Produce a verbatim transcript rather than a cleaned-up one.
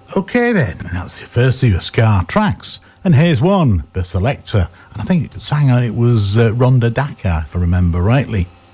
Okay then, that's the first of your Ska tracks. And here's one, The Selector. And I think it sang on it was uh, Rhonda Dakar, if I remember rightly.